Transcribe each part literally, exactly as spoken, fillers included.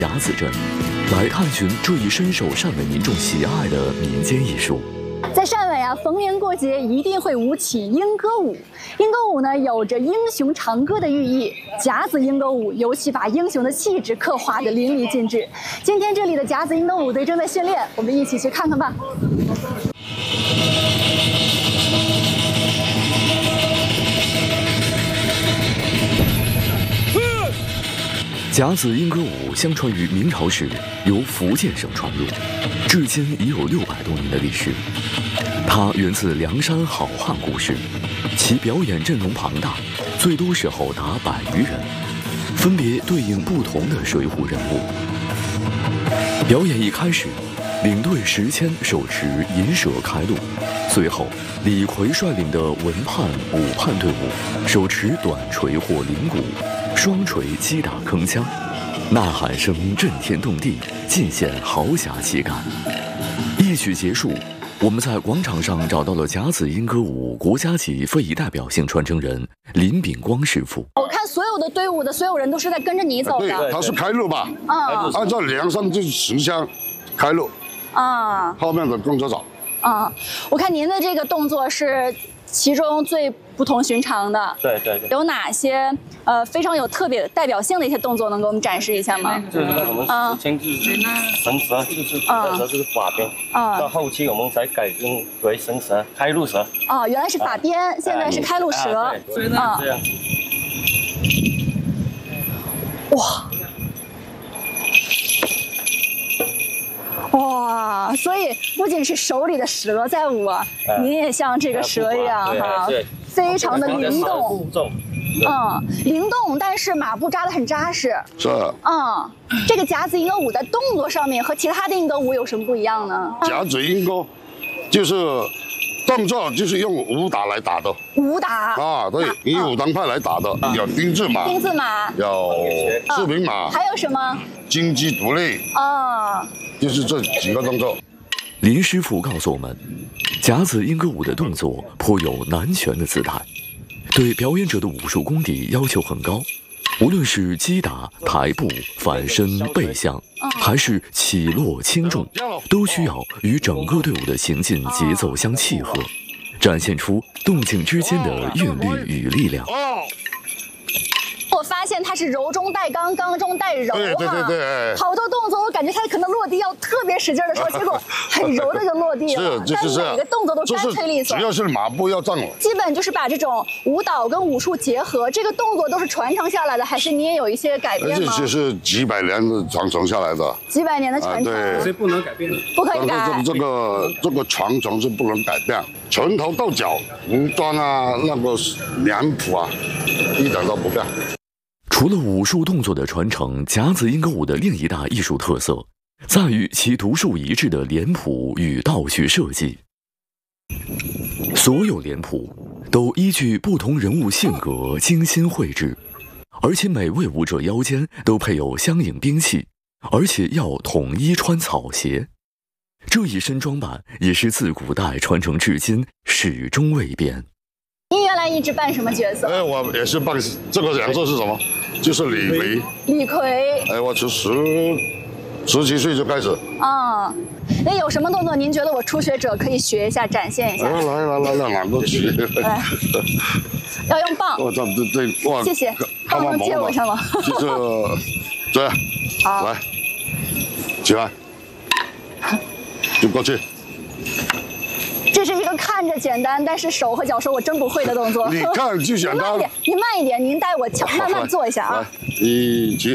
甲子镇，来探寻这一深受汕尾民众喜爱的民间艺术。 在汕尾啊，逢年过节一定会舞起莺歌舞。莺歌舞呢，有着英雄长歌的寓意。甲子莺歌舞尤其把英雄的气质刻画得淋漓尽致。今天这里的甲子莺歌舞队正在训练，我们一起去看看吧。 甲子莺歌舞相传于明朝时由福建省传入，至今已有六百多年的历史。它源自梁山好汉故事，其表演阵容庞大，最多时候达百余人，分别对应不同的水浒人物。表演一开始，领队石谦手持银蛇开路，随后李逵率领的文判、武判队伍手持短锤或铃鼓，双锤击打铿锵，呐喊声震天动地，尽显豪侠气概。一曲结束，我们在广场上找到了甲子莺歌舞国家级非遗代表性传承人林炳光师傅。 我看所有的队伍的所有人都是在跟着你走的。 对，他是开路吧？ 嗯， 按照梁山就是持枪开路， 啊， 后面的跟着走。 啊，我看您的这个动作是其中最不同寻常的。 对对对。 有哪些呃非常有特别代表性的一些动作能给我们展示一下吗？ 就是我们之前就是神蛇，就是那时候就是法鞭，啊，到后期我们才改更为神蛇、开路蛇。 哦，原来是法鞭，现在是开路蛇。 啊，对，啊，这样。 哇！哇，所以不仅是手里的蛇在舞，您也像这个蛇一样哈，非常的灵动。嗯，灵动，但是马步扎得很扎实。 是。 嗯，这个甲子莺歌舞在动作上面和其他的莺歌舞有什么不一样呢？ 甲子莺歌就是动作就是用武打来打的。 武打啊，对，以武当派来打的，有丁字马， 丁字马， 有士兵马， 还有什么？ 金鸡独立。啊。就是这几个动作。 林师傅告诉我们，甲子莺歌舞的动作颇有南拳的姿态，对表演者的武术功底要求很高。无论是击打、抬步、反身、背向，还是起落轻重，都需要与整个队伍的行进节奏相契合，展现出动静之间的韵律与力量。 我发现它是柔中带刚，刚中带柔， 对对对对， 好多动作我感觉它可能落地要特别使劲的时候，结果很柔的就落地了。 是，就是每个动作都干脆利索。 只要是马步要站稳， 基本就是把这种舞蹈跟武术结合，这个动作都是传承下来的，还是你也有一些改变吗？ 这是几百年的传承下来的， 几百年的传承， 对， 这不能改变， 不可以改。 这个这个传承是不能改变，从头到脚，服装啊，那个脸谱啊，一点都不变。 除了武术动作的传承，甲子莺歌舞的另一大艺术特色在于其独树一帜的脸谱与道具设计。所有脸谱都依据不同人物性格精心绘制，而且每位舞者腰间都配有相应兵器，而且要统一穿草鞋。这一身装扮也是自古代传承至今，始终未变。 您原来一直扮什么角色？ 哎，我也是扮这个角色是什么？就是李逵。 李逵。 哎，我从十十七岁就开始。 啊，那有什么动作您觉得我初学者可以学一下，展现一下？ 来来来来来，哪个学？ 来，要用棒。 我这这这哇！ 谢谢。棒能借我一下吗？ 就是这样。 好。 来，起来，就过去。 这是一个看着简单，但是手和脚手我真不会的动作。 你看就简单。 您慢一点，您慢一点，您带我瞧，慢慢做一下啊。 来，一起，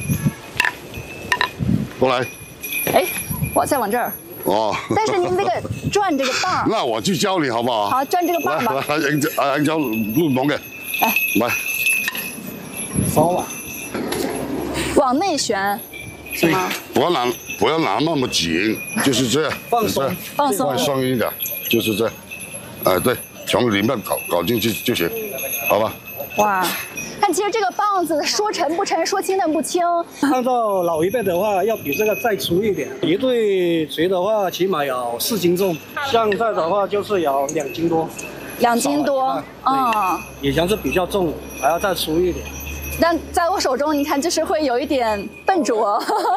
过来。 哎，我再往这儿。 哦。 但是您这个转这个棒。 那我去教你好不好？ 好，转这个棒吧。 来来，杨杨教入门嘅。 来。 来。 稍晚。 往内旋。是吗？ 不要拿不要拿那么紧，就是这样。 放松， 放松， 放松一点。就是这样，哎，对，从里面搞搞进去就行，好吧？ 哇，看其实这个棒子说沉不沉，说轻但不轻。 按照老一辈的话，要比这个再粗一点，一对锤的话起码有四斤重，现在的话就是有两斤多。 两斤多，嗯。 以前是比较重，还要再粗一点。 但在我手中，你看就是会有一点笨拙。